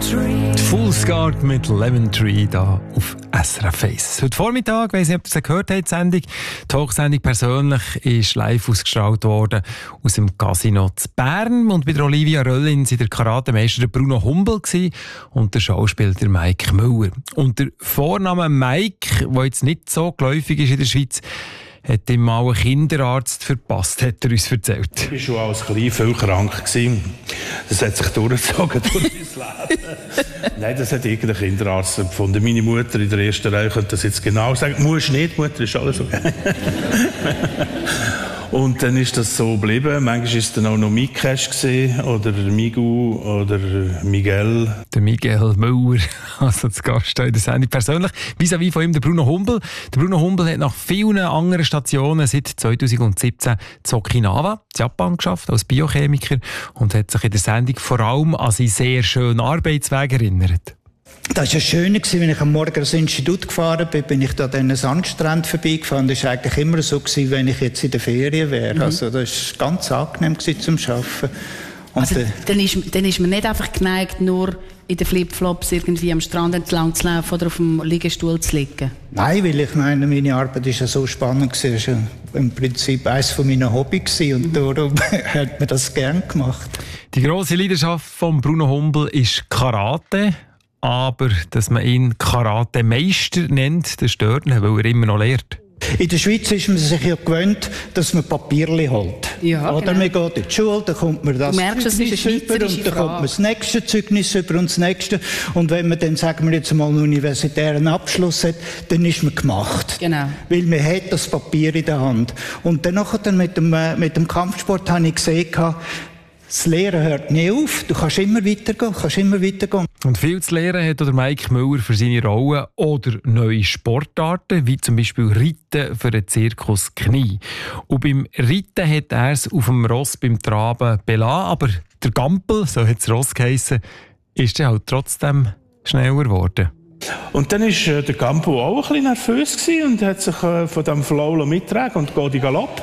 Fool's Garden mit Lemon Tree da auf SRF 1. Heute Vormittag, ich weiss nicht, ob ihr es gehört habt, die Sendung, die Talksendung persönlich ist live ausgestrahlt worden aus dem Casino zu Bern. Und bei der Olivia Röllin war der Karatemeister Bruno Humbel und der Schauspieler Mike Müller. Und der Vorname Mike, der jetzt nicht so geläufig ist in der Schweiz, hat ihm mal ein Kinderarzt verpasst, hat er uns erzählt. Ich war schon als Klein viel krank. Das hat sich durchgezogen durch mein Leben. Nein, das hat irgendein Kinderarzt empfunden. Meine Mutter in der ersten Reihe könnte das jetzt genau sagen. Muss nicht, Mutter, ist alles okay. Und dann ist das so geblieben. Manchmal war es dann auch noch Mikesh oder Migu oder Miguel. Der Miguel Müller, also das Gast in der Sendung persönlich. Vis-à-vis von ihm der Bruno Humbel. Der Bruno Humbel hat nach vielen anderen Stationen seit 2017 in Okinawa, Japan, geschafft als Biochemiker und hat sich in der Sendung vor allem an seinen sehr schönen Arbeitsweg erinnert. Das war schön, wenn ich am Morgen ins Institut gefahren bin ich da an diesen Sandstrand vorbeigefahren. Das war eigentlich immer so, wenn ich jetzt in der Ferien wäre. Also das war ganz angenehm zum Arbeiten. Also, dann ist man nicht einfach geneigt, nur in den Flipflops irgendwie am Strand entlang zu laufen oder auf dem Liegestuhl zu liegen? Nein, weil ich meine Arbeit ist ja so spannend gewesen. Das war ja im Prinzip eines von meinen Hobbys und darum hat man das gern gemacht. Die grosse Leidenschaft von Bruno Humbel ist Karate. Aber dass man ihn Karate-Meister nennt, das stört ihn, weil er immer noch lehrt. In der Schweiz ist man sich ja gewöhnt, dass man Papierli holt. Ja, oder man geht in die Schule, dann kommt man das Zeugnis über und dann kommt man das nächste Zeugnis über und das nächste. Und wenn man dann, sagen wir jetzt mal, einen universitären Abschluss hat, dann ist man gemacht. Genau. Weil man hat das Papier in der Hand. Und dann mit dem Kampfsport habe ich gesehen, das Lehren hört nie auf. Du kannst immer weitergehen. Und viel zu lernen hat oder Mike Müller für seine Rollen oder neue Sportarten, wie zum Beispiel Reiten für den Zirkus Knie. Und beim Reiten hat er es auf dem Ross beim Traben belassen, aber der Gampel, so hat das Ross geheissen, ist dann halt trotzdem schneller geworden. Und dann war der Gampel auch ein bisschen nervös und hat sich von diesem Flow mitgetragen und geht in Galopp.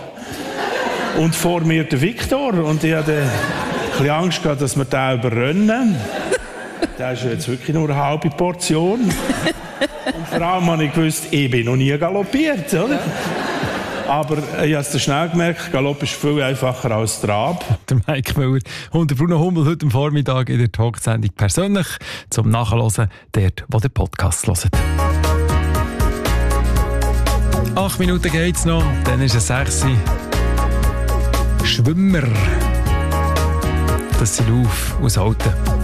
Und vor mir der Viktor. Und ich hatte ein bisschen Angst gehabt, dass wir den überrennen. Das ist jetzt wirklich nur eine halbe Portion. Und vor allem habe ich gewusst, ich bin noch nie galoppiert. Oder? Aber ich habe es schnell gemerkt, Galopp ist viel einfacher als Trab. Der Mike Müller und der Bruno Humbel heute am Vormittag in der Talksendung persönlich zum Nachhören, dort, wo der Podcast hört. 8 Minuten geht's noch, dann ist es 6 Uhr. Schwimmer. Das sind auf aus Alten.